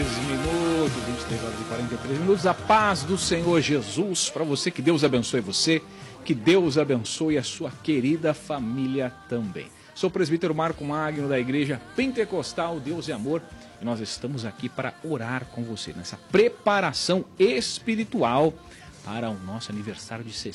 23 horas e 43 minutos. A paz do Senhor Jesus para você, que Deus abençoe você, que Deus abençoe a sua querida família também. Sou o presbítero Marco Magno da Igreja Pentecostal Deus e Amor e nós estamos aqui para orar com você nessa preparação espiritual para o nosso aniversário de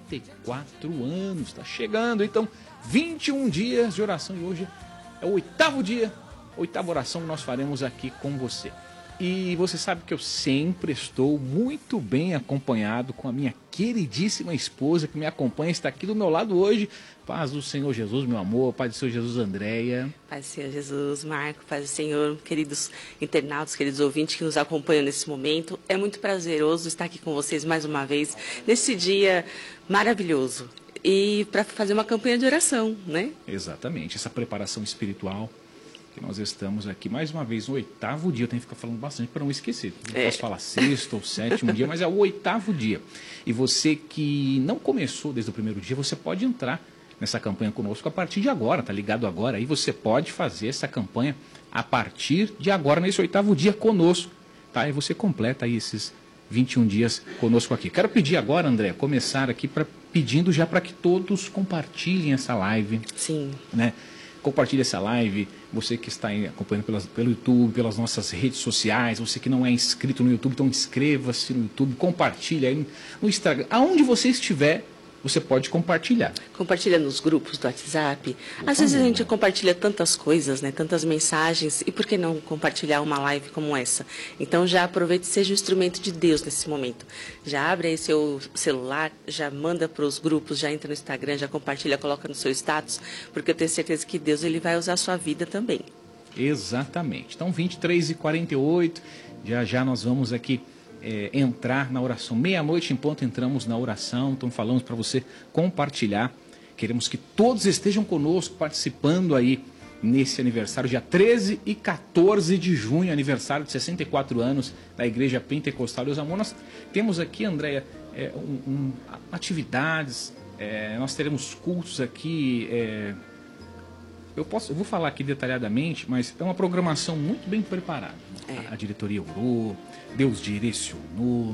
64 anos. Está chegando, então, 21 dias de oração e hoje é o 8º dia, 8ª oração que nós faremos aqui com você. E você sabe que eu sempre estou muito bem acompanhado com a minha queridíssima esposa que me acompanha, está aqui do meu lado hoje. Paz do Senhor Jesus, meu amor, paz do Senhor Jesus, Andréia. Paz do Senhor Jesus, Marco, paz do Senhor, queridos internautas, queridos ouvintes que nos acompanham nesse momento. É muito prazeroso estar aqui com vocês mais uma vez, nesse dia maravilhoso. E para fazer uma campanha de oração, né? Exatamente, essa preparação espiritual que nós estamos aqui, mais uma vez, no 8º dia, eu tenho que ficar falando bastante para não esquecer. Não posso falar 6º ou 7º dia, mas é o 8º dia. E você que não começou desde o primeiro dia, você pode entrar nessa campanha conosco a partir de agora, tá ligado agora? Aí você pode fazer essa campanha a partir de agora, nesse 8º dia conosco, tá? E você completa aí esses 21 dias conosco aqui. Quero pedir agora, André, começar aqui pedindo já para que todos compartilhem essa live. Sim. Né? Compartilhe essa live, você que está acompanhando pelo YouTube, pelas nossas redes sociais, você que não é inscrito no YouTube, então inscreva-se no YouTube, compartilhe aí no Instagram, aonde você estiver, você pode compartilhar. Compartilha nos grupos do WhatsApp. Às vezes a gente compartilha tantas coisas, né? Tantas mensagens. E por que não compartilhar uma live como essa? Então já aproveite e seja o instrumento de Deus nesse momento. Já abre aí seu celular, já manda para os grupos, já entra no Instagram, já compartilha, coloca no seu status, porque eu tenho certeza que Deus ele vai usar a sua vida também. Exatamente. Então 23h48, já nós vamos aqui entrar na oração. Meia-noite em ponto entramos na oração, então falamos para você compartilhar. Queremos que todos estejam conosco participando aí nesse aniversário, dia 13 e 14 de junho, aniversário de 64 anos da Igreja Pentecostal Deus e Amor. Nós temos aqui, Andréia, atividades, nós teremos cultos aqui, eu vou falar aqui detalhadamente, mas é uma programação muito bem preparada. A diretoria orou, Deus direcionou.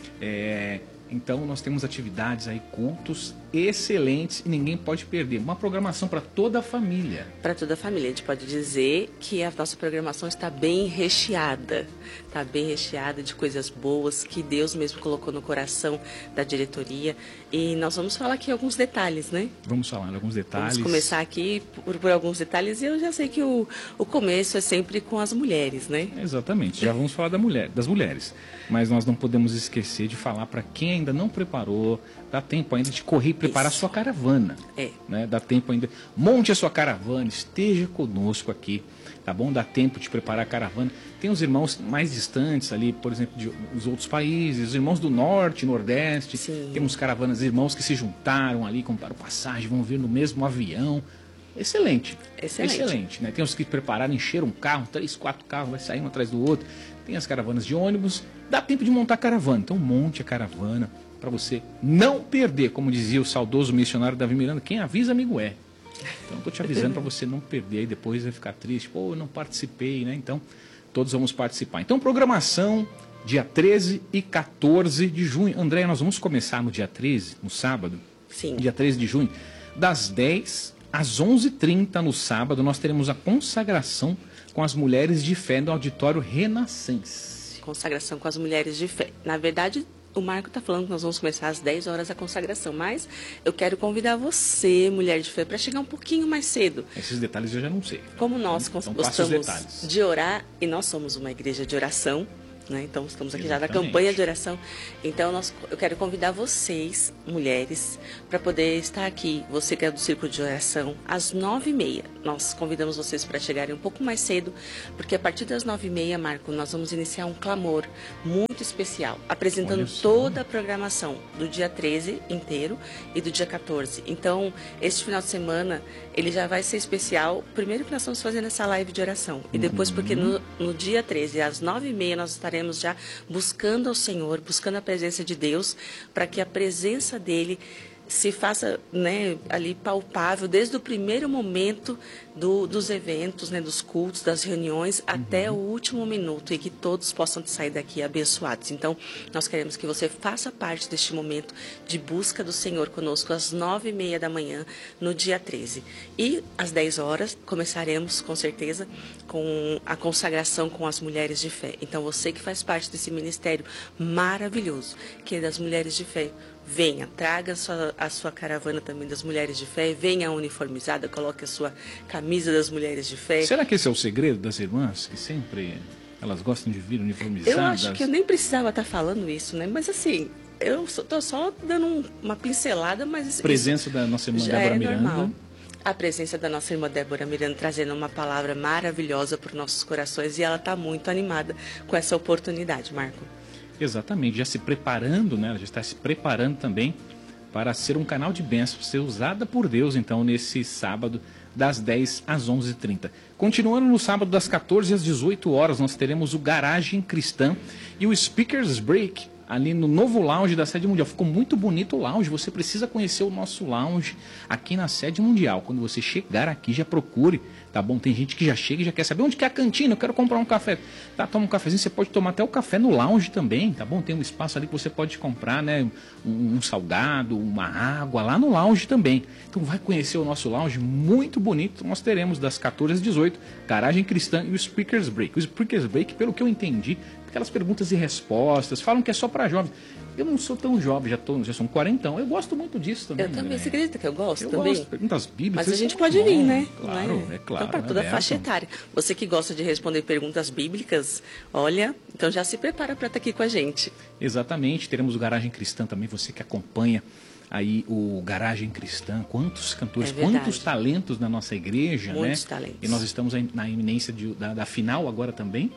Então nós temos atividades aí, cultos excelentes e ninguém pode perder. Uma programação para toda a família. Para toda a família. A gente pode dizer que a nossa programação está bem recheada. Está bem recheada de coisas boas que Deus mesmo colocou no coração da diretoria. E nós vamos falar aqui alguns detalhes, né? Vamos falar alguns detalhes. Vamos começar aqui por alguns detalhes. E eu já sei que o começo é sempre com as mulheres, né? Exatamente. Já vamos falar das mulheres. Mas nós não podemos esquecer de falar para quem ainda não preparou, dá tempo ainda de correr e preparar a sua caravana. Né? Dá tempo ainda. Monte a sua caravana, esteja conosco aqui, tá bom? Dá tempo de preparar a caravana. Tem os irmãos mais distantes ali, por exemplo, dos outros países, os irmãos do Norte, Nordeste. Sim. Temos caravanas, irmãos que se juntaram ali, compraram passagem, vão vir no mesmo avião. Excelente. Excelente, né? Tem os que prepararam, encheram um carro, 3, 4 carros, vai sair um atrás do outro. Tem as caravanas de ônibus, dá tempo de montar a caravana. Então monte a caravana para você não perder, como dizia o saudoso missionário Davi Miranda, quem avisa amigo é. Então estou te avisando para você não perder e depois vai ficar triste, pô, eu não participei, né? Então todos vamos participar. Então programação dia 13 e 14 de junho. André, nós vamos começar no dia 13, no sábado. Sim. Dia 13 de junho, das 10 às 11h30 no sábado, nós teremos a consagração com as mulheres de fé no auditório Renascense. Consagração com as mulheres de fé. Na verdade, o Marco está falando que nós vamos começar às 10 horas a consagração, mas eu quero convidar você, mulher de fé, para chegar um pouquinho mais cedo. Esses detalhes eu já não sei. Como nós então, gostamos de orar, e nós somos uma igreja de oração, né? Então estamos aqui já na campanha de oração. Então eu quero convidar vocês, mulheres, para poder estar aqui. Você que é do Círculo de Oração, às 9h30. Nós convidamos vocês para chegarem um pouco mais cedo, porque a partir das 9h30, Marco, nós vamos iniciar um clamor muito especial, apresentando toda a programação do dia 13 inteiro e do dia 14. Então, este final de semana, ele já vai ser especial. Primeiro que nós estamos fazendo essa live de oração. E depois porque no dia 13, às 9h30, nós estaremos já buscando ao Senhor, buscando a presença de Deus, para que a presença dele se faça, né, ali palpável desde o primeiro momento dos eventos, né, dos cultos, das reuniões, até o último minuto, e que todos possam sair daqui abençoados. Então, nós queremos que você faça parte deste momento de busca do Senhor conosco às 9h30 da manhã, no dia 13. E às 10 horas, começaremos, com certeza, com a consagração com as mulheres de fé. Então, você que faz parte desse ministério maravilhoso, que é das mulheres de fé, venha, traga a sua caravana também das mulheres de fé, venha uniformizada, coloque a sua camisa das mulheres de fé. Será que esse é o segredo das irmãs, que sempre elas gostam de vir uniformizadas? Eu acho que eu nem precisava estar falando isso, né? Mas assim, eu estou só dando uma pincelada, mas... Presença da nossa irmã Débora Miranda. Normal. A presença da nossa irmã Débora Miranda trazendo uma palavra maravilhosa para os nossos corações, e ela está muito animada com essa oportunidade, Marco. Exatamente, já se preparando, né? Ela já está se preparando também para ser um canal de bênção, ser usada por Deus, então, nesse sábado, das 10 às 11h30. Continuando no sábado, das 14 às 18 horas, nós teremos o Garagem Cristã e o Speakers Break, ali no novo lounge da Sede Mundial. Ficou muito bonito o lounge, você precisa conhecer o nosso lounge aqui na Sede Mundial. Quando você chegar aqui, já procure, tá bom? Tem gente que já chega e já quer saber onde que é a cantina, eu quero comprar um café. Tá, toma um cafezinho, você pode tomar até o café no lounge também, tá bom? Tem um espaço ali que você pode comprar, né? Um salgado, uma água lá no lounge também. Então vai conhecer o nosso lounge, muito bonito. Nós teremos das 14 às 18, Garagem Cristã e o Speakers Break. O Speakers Break, pelo que eu entendi, aquelas perguntas e respostas, falam que é só para jovens. Eu não sou tão jovem, já sou um quarentão. Eu gosto muito disso também. Eu também, você acredita que eu gosto eu também? Gosto, perguntas bíblicas. Mas a gente pode vir, né? Claro, é claro. Então, para toda a faixa etária. Você que gosta de responder perguntas bíblicas, olha, então já se prepara para estar aqui com a gente. Exatamente, teremos o Garagem Cristã também, você que acompanha aí o Garagem Cristã, quantos cantores, quantos talentos na nossa igreja, muitos né? talentos. E nós estamos na iminência da final agora também.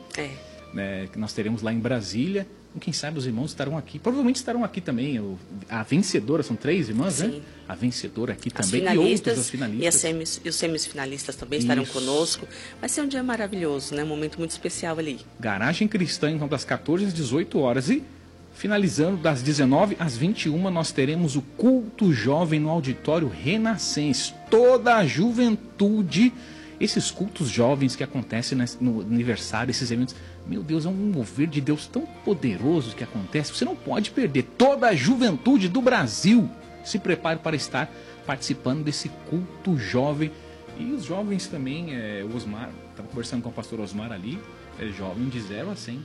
Né, que nós teremos lá em Brasília. Quem sabe os irmãos estarão aqui. Provavelmente estarão aqui também. A vencedora, são 3 irmãs, sim, né? A vencedora aqui as também. Finalistas, e outros, as finalistas. E os semifinalistas também estarão conosco. Vai ser um dia maravilhoso, né? Um momento muito especial ali. Garagem Cristã, então, das 14 às 18 horas. E finalizando, das 19 às 21, nós teremos o culto jovem no auditório Renascença. Toda a juventude, esses cultos jovens que acontecem no aniversário, esses eventos, meu Deus, é um mover de Deus tão poderoso que acontece, você não pode perder. Toda a juventude do Brasil se prepare para estar participando desse culto jovem. E os jovens também, o Osmar, estava conversando com o pastor Osmar ali, é jovem de 0 a 100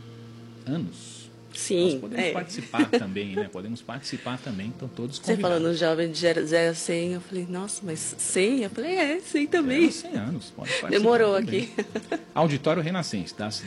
anos. Sim, nós podemos participar também, né? Podemos participar também, então todos convidados. Você falando jovem de 0 a 100, eu falei, nossa, mas 100? Eu falei, 100 também. 100 anos, pode participar. Demorou também. Aqui. Auditório Renascença, das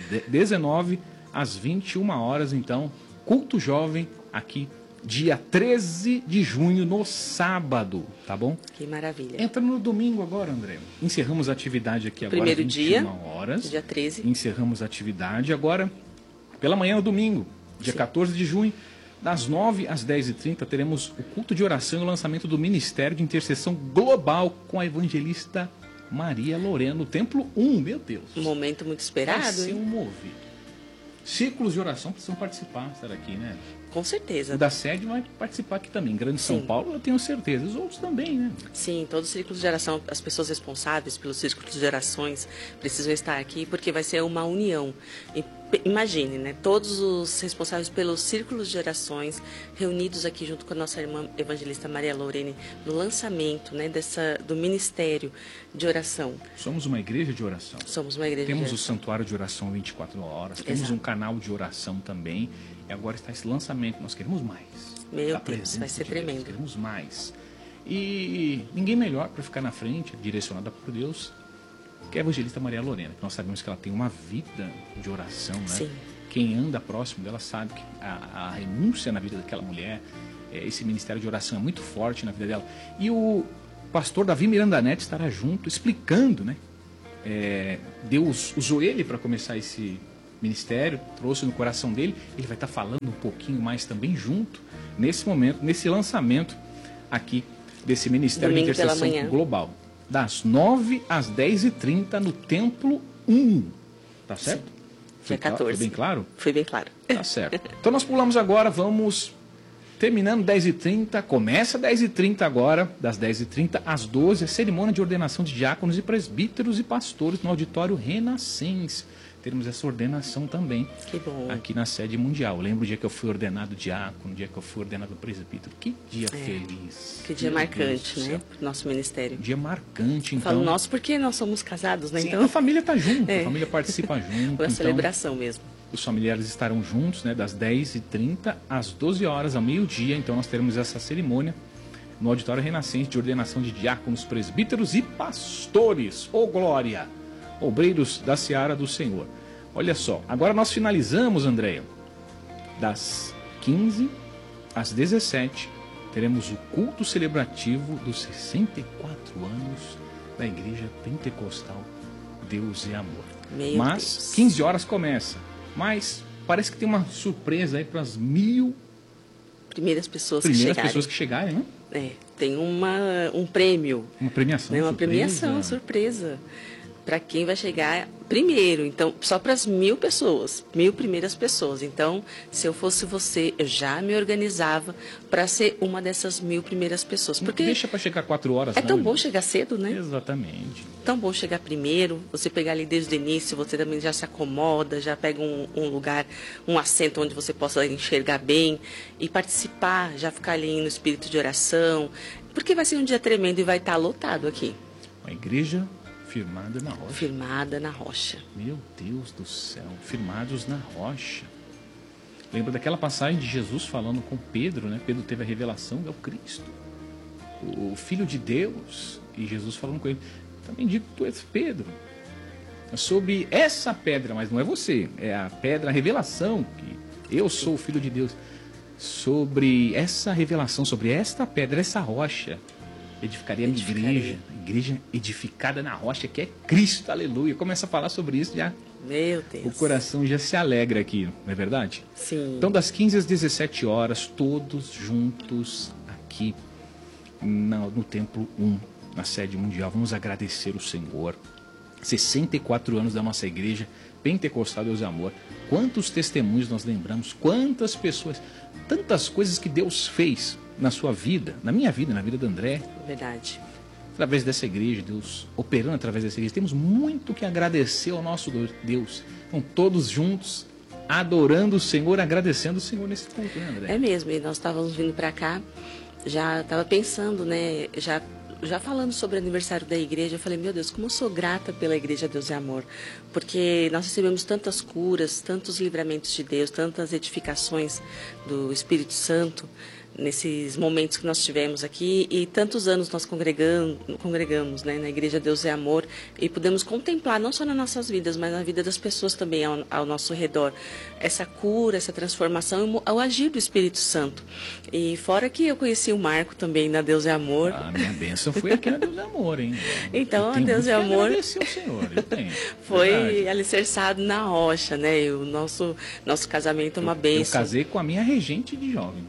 19 às 21 horas, então, culto jovem aqui, dia 13 de junho, no sábado, tá bom? Que maravilha. Entrando no domingo agora, André. Encerramos a atividade aqui agora, primeiro 21 dia, horas. Dia 13. Encerramos a atividade agora, pela manhã no domingo. Dia 14 de junho, das 9 às 10h30, teremos o culto de oração e o lançamento do Ministério de Intercessão Global com a evangelista Maria Lorena, no Templo 1, meu Deus. Um momento muito esperado. Vai ser um mover. Círculos de oração precisam participar, estar aqui, né? Com certeza. O da sede vai participar aqui também. Grande São Paulo, eu tenho certeza. Os outros também, né? Sim, todos os círculos de oração, as pessoas responsáveis pelos círculos de orações precisam estar aqui, porque vai ser uma união. Imagine, né? Todos os responsáveis pelos círculos de orações reunidos aqui junto com a nossa irmã evangelista Maria Lorene no lançamento, né, do ministério de oração. Somos uma igreja de oração. Somos uma igreja Temos de o santuário de oração 24 horas. Exato. Temos um canal de oração também. E agora está esse lançamento. Nós queremos mais. Meu Deus, vai ser tremendo. Nós queremos mais. E ninguém melhor para ficar na frente, direcionada por Deus, que é a evangelista Maria Lorena, que nós sabemos que ela tem uma vida de oração, né? Sim. Quem anda próximo dela sabe que a renúncia na vida daquela mulher, esse ministério de oração é muito forte na vida dela. E o pastor Davi Miranda Neto estará junto, explicando, né? Deus usou ele para começar esse ministério, trouxe no coração dele, ele vai estar falando um pouquinho mais também junto, nesse momento, nesse lançamento aqui desse Ministério Domingo de Intercessão Global. Das 9 às 10h30 no Templo 1. Tá certo? Dia 14. Foi bem claro? Foi bem claro. Tá certo. Então nós pulamos agora, vamos Terminando 10h30, começa 10h30 agora, das 10h30 às 12h, a cerimônia de ordenação de diáconos e presbíteros e pastores no auditório Renascença. Teremos essa ordenação também. Que bom. Aqui na sede mundial. Lembro o dia que eu fui ordenado diácono, o dia que eu fui ordenado presbítero. Que dia feliz. Que dia marcante, né? Para o nosso ministério. Dia marcante, então. Falo nosso porque nós somos casados, né? Sim, então a família está junto, a família participa junto. Foi uma então, celebração mesmo. Os familiares estarão juntos, né? Das 10h30 às 12 horas, ao meio-dia. Então nós teremos essa cerimônia no auditório Renascença de ordenação de diáconos, presbíteros e pastores. Ô glória! Obreiros da seara do Senhor. Olha só, agora nós finalizamos, Andréia, das 15 às 17, teremos o culto celebrativo dos 64 anos da Igreja Pentecostal Deus e Amor. Mas, Deus. 15 horas começa, mas parece que tem uma surpresa aí para as 1.000 primeiras pessoas que chegarem, né? Tem um prêmio. Uma premiação, né? Uma premiação, surpresa. Para quem vai chegar primeiro, então, só para as 1.000 pessoas, 1.000 primeiras pessoas. Então, se eu fosse você, eu já me organizava para ser uma dessas 1.000 primeiras pessoas. Porque deixa para chegar 4 horas. É tão bom chegar cedo, né? Exatamente. Tão bom chegar primeiro, você pegar ali desde o início, você também já se acomoda, já pega um lugar, um assento onde você possa enxergar bem e participar, já ficar ali no espírito de oração, porque vai ser um dia tremendo e vai estar lotado aqui. A igreja firmada na rocha. Firmada na rocha. Meu Deus do céu, firmados na rocha. Lembra daquela passagem de Jesus falando com Pedro, né? Pedro teve a revelação, é o Cristo, o Filho de Deus. E Jesus falando com ele, também digo que tu és Pedro. Sobre essa pedra, mas não é você, é a pedra, a revelação, que eu sou o Filho de Deus. Sobre essa revelação, sobre esta pedra, essa rocha, edificaria a minha igreja edificada na rocha, que é Cristo, aleluia. Começa a falar sobre isso já. Meu Deus. O coração já se alegra aqui, não é verdade? Sim. Então, das 15 às 17 horas, todos juntos aqui no Templo 1, na sede mundial. Vamos agradecer o Senhor. 64 anos da nossa igreja Pentecostal Deus e Amor. Quantos testemunhos nós lembramos, quantas pessoas, tantas coisas que Deus fez na sua vida, na minha vida, na vida do André. Verdade. Através dessa igreja, Deus operando através dessa igreja. Temos muito que agradecer ao nosso Deus. Então, todos juntos, adorando o Senhor, agradecendo o Senhor nesse culto, né, André? É mesmo, e nós estávamos vindo para cá, já estava pensando, né, já falando sobre o aniversário da igreja, eu falei, meu Deus, como eu sou grata pela Igreja Deus e Amor, porque nós recebemos tantas curas, tantos livramentos de Deus, tantas edificações do Espírito Santo, nesses momentos que nós tivemos aqui, e tantos anos nós congregamos, né, na Igreja Deus e Amor, e pudemos contemplar, não só nas nossas vidas, mas na vida das pessoas também ao nosso redor, essa cura, essa transformação, ao agir do Espírito Santo. E fora que eu conheci o Marco também na Deus e Amor. A minha bênção foi aqui na Deus e Amor, hein? Então, a Deus e Amor o Senhor, eu tenho. Foi Verdade. Alicerçado na rocha, né? E o nosso casamento é uma bênção. Eu casei com a minha regente de jovem.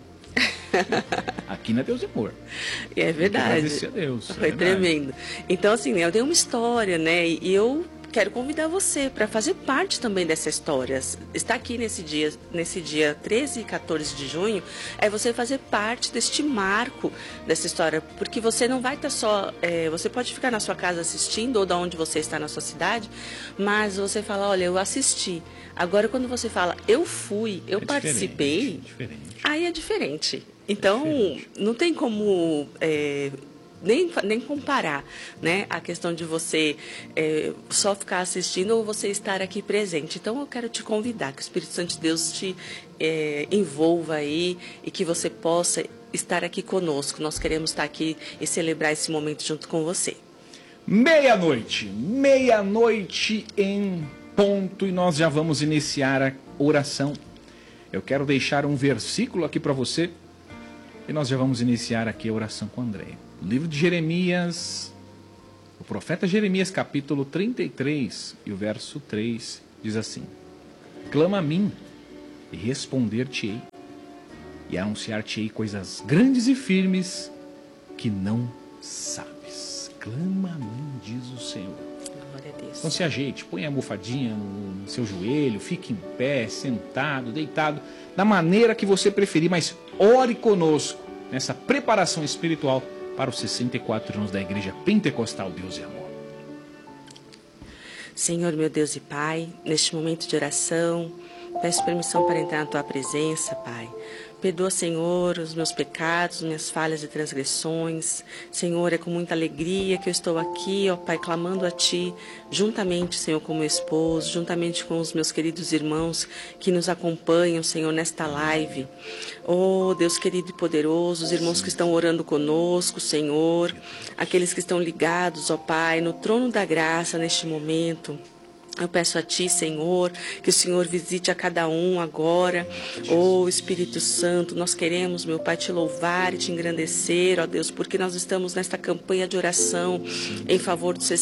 Aqui na Deus e Amor. E é verdade. Agradecer a Deus. Foi tremendo. Então, assim, eu tenho uma história, né? E eu quero convidar você para fazer parte também dessa história. Estar aqui nesse dia 13 e 14 de junho, é você fazer parte deste marco dessa história. Porque você não vai estar só... você pode ficar na sua casa assistindo, ou da onde você está na sua cidade, mas você fala, olha, eu assisti. Agora, quando você fala, eu fui, eu participei, aí é diferente. Então, não tem como nem comparar, né, a questão de você só ficar assistindo ou você estar aqui presente. Então, eu quero te convidar, que o Espírito Santo de Deus te envolva aí e que você possa estar aqui conosco. Nós queremos estar aqui e celebrar esse momento junto com você. Meia-noite em ponto, e nós já vamos iniciar a oração. Eu quero deixar um versículo aqui para você e nós já vamos iniciar aqui a oração com André. O livro de Jeremias, o profeta Jeremias, capítulo 33 e o verso 3 diz assim: clama a mim e responder-te-ei e anunciar-te-ei coisas grandes e firmes que não sabes. Clama a mim, diz o Senhor. Glória a Deus. Então se ajeite, põe a almofadinha no seu joelho, fique em pé, sentado, deitado, da maneira que você preferir, mas ore conosco nessa preparação espiritual para os 64 anos da Igreja Pentecostal Deus e Amor. Senhor, meu Deus e Pai, neste momento de oração, peço permissão para entrar na Tua presença, Pai. Perdoa, Senhor, os meus pecados, minhas falhas e transgressões. Senhor, é com muita alegria que eu estou aqui, ó Pai, clamando a Ti, juntamente, Senhor, com meu esposo, juntamente com os meus queridos irmãos que nos acompanham, Senhor, nesta live. Oh, Deus querido e poderoso, os irmãos que estão orando conosco, Senhor, aqueles que estão ligados, ó Pai, no trono da graça neste momento. Eu peço a Ti, Senhor, que o Senhor visite a cada um agora. Oh, Espírito Santo, nós queremos, meu Pai, Te louvar e Te engrandecer, ó Deus, porque nós estamos nesta campanha de oração em favor dos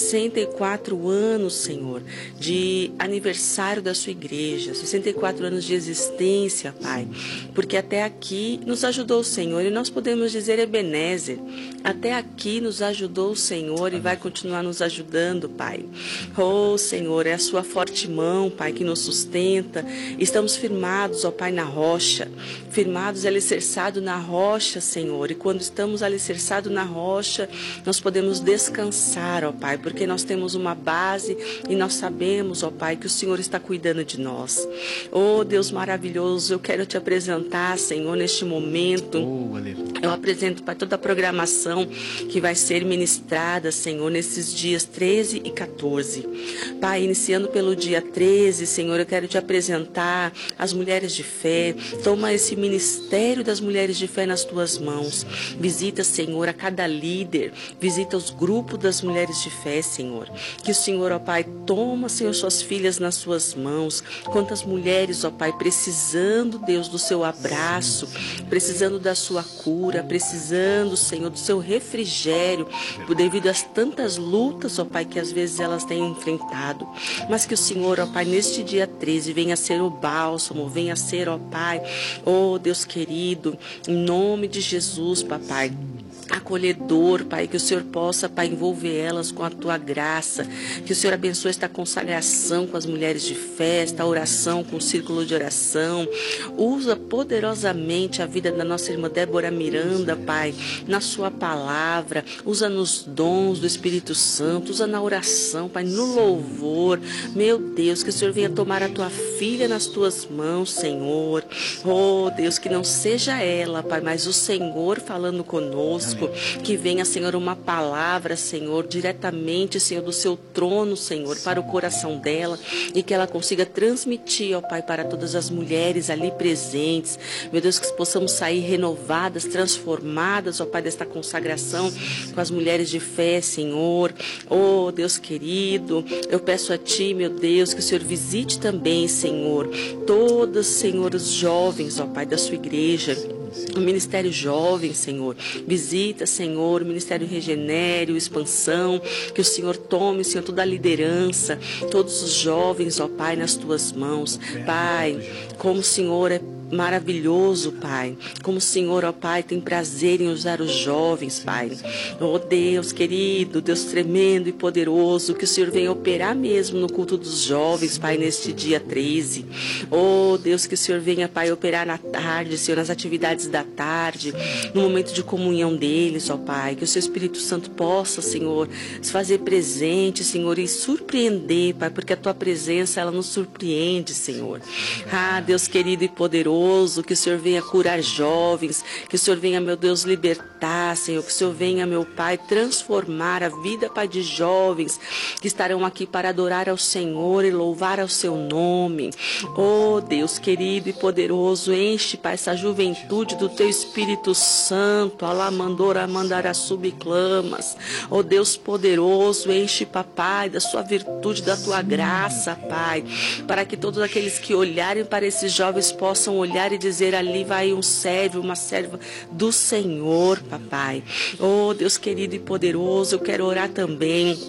64 anos, Senhor, de aniversário da Sua igreja, 64 anos de existência, Pai, porque até aqui nos ajudou o Senhor e nós podemos dizer Ebenezer, até aqui nos ajudou o Senhor e vai continuar nos ajudando, Pai. Oh, Senhor, é a Sua forte mão, Pai, que nos sustenta. Estamos firmados, ó Pai, na rocha, firmados e alicerçados na rocha, Senhor. E quando estamos alicerçados na rocha, nós podemos descansar, ó Pai, porque nós temos uma base e nós sabemos, ó Pai, que o Senhor está cuidando de nós. Oh, Deus maravilhoso, eu quero Te apresentar, Senhor, neste momento. Eu apresento, Pai, toda a programação que vai ser ministrada, Senhor, nesses dias 13 e 14. Pai, iniciando pelo dia 13, Senhor, eu quero Te apresentar as mulheres de fé. Toma esse ministério das mulheres de fé nas Tuas mãos. Visita, Senhor, a cada líder. Visita os grupos das mulheres de fé, Senhor. Que o Senhor, ó Pai, toma, Senhor, suas filhas nas Suas mãos. Quantas mulheres, ó Pai, precisando, Deus, do Seu abraço, precisando da Sua cura, precisando, Senhor, do Seu refrigério, devido às tantas lutas, ó Pai, que às vezes elas têm enfrentado. Mas que o Senhor, ó Pai, neste dia 13 venha ser o bálsamo, venha ser, ó Pai, ó Deus querido, em nome de Jesus, papai, acolhedor, Pai, que o Senhor possa, Pai, envolver elas com a Tua graça, que o Senhor abençoe esta consagração com as mulheres de fé, esta oração com o círculo de oração. Usa poderosamente a vida da nossa irmã Débora Miranda, Pai, na Sua palavra, usa nos dons do Espírito Santo, usa na oração, Pai, no louvor. Meu Deus, que o Senhor venha tomar a Tua filha nas Tuas mãos, Senhor. Oh, Deus, que não seja ela, Pai, mas o Senhor falando conosco. Que venha, Senhor, uma palavra, Senhor, diretamente, Senhor, do Seu trono, Senhor, para o coração dela e que ela consiga transmitir, ó Pai, para todas as mulheres ali presentes. Meu Deus, que possamos sair renovadas, transformadas, ó Pai, desta consagração com as mulheres de fé, Senhor. Oh, Deus querido, eu peço a Ti, meu Deus, que o Senhor visite também, Senhor, todos, Senhor, os jovens, ó Pai, da Sua igreja. O Ministério Jovem, Senhor. Visita, Senhor, o Ministério Regenere, Expansão. Que o Senhor tome, Senhor, toda a liderança, todos os jovens, ó Pai, nas Tuas mãos. Pai, como o Senhor é maravilhoso, Pai. Como o Senhor, ó Pai, tem prazer em usar os jovens, Pai. Oh, Deus querido, Deus tremendo e poderoso, que o Senhor venha operar mesmo no culto dos jovens, Pai, neste dia 13. Oh, Deus, que o Senhor venha, Pai, operar na tarde, Senhor, nas atividades da tarde, no momento de comunhão deles, ó Pai. Que o Seu Espírito Santo possa, Senhor, se fazer presente, Senhor, e surpreender, Pai, porque a Tua presença, ela nos surpreende, Senhor. Ah, Deus querido e poderoso, que o Senhor venha curar jovens, que o Senhor venha, meu Deus, libertar, Senhor, que o Senhor venha, meu Pai, transformar a vida, Pai, de jovens que estarão aqui para adorar ao Senhor e louvar ao Seu nome. Oh, Deus querido e poderoso, enche, Pai, essa juventude do Teu Espírito Santo, alamandora, mandara subclamas. Oh, Deus poderoso, enche, Papai, da Sua virtude, da Tua graça, Pai, para que todos aqueles que olharem para esses jovens possam olhar e dizer: ali vai um servo, uma serva do Senhor, Papai. Oh, Deus querido e poderoso, eu quero orar também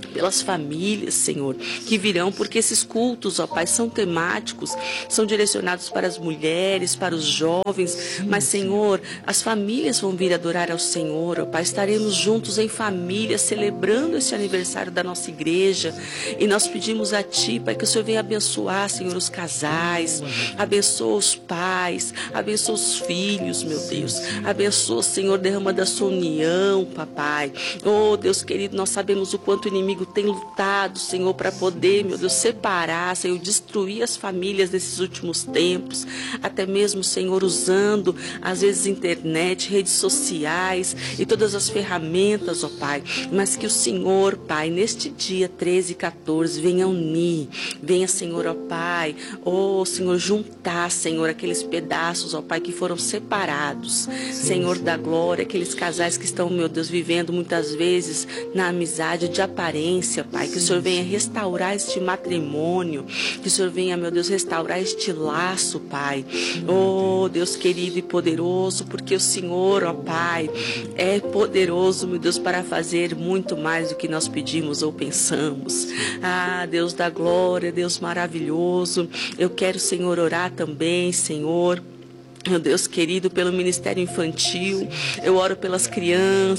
pelas famílias, Senhor, que virão, porque esses cultos, ó Pai, são temáticos, são direcionados para as mulheres, para os jovens, mas, Senhor, as famílias vão vir adorar ao Senhor, ó Pai, estaremos juntos em família, celebrando esse aniversário da nossa igreja, e nós pedimos a Ti, Pai, que o Senhor venha abençoar, Senhor, os casais, abençoa os pais, abençoa os filhos, meu Deus, abençoa, Senhor, derrama da sua união, papai. Oh, Deus querido, nós sabemos o quanto o inimigo tem lutado, Senhor, para poder, meu Deus, separar, Senhor, destruir as famílias nesses últimos tempos, até mesmo, Senhor, usando, às vezes, internet, redes sociais e todas as ferramentas, ó Pai, mas que o Senhor, Pai, neste dia 13 e 14, venha unir, venha, Senhor, ó Pai, oh, Senhor, juntar, Senhor, aqueles pedaços, ó Pai, que foram separados, Senhor da glória, aqueles casais que estão, meu Deus, vivendo muitas vezes na amizade de aparência, Pai, que o Senhor venha restaurar este matrimônio, que o Senhor venha, meu Deus, restaurar este laço, Pai. Oh, Deus querido e poderoso, porque o Senhor, ó Pai, é poderoso, meu Deus, para fazer muito mais do que nós pedimos ou pensamos. Ah, Deus da glória, Deus maravilhoso, eu quero, Senhor, orar também, Senhor, meu Deus querido, pelo ministério infantil, eu oro pelas crianças,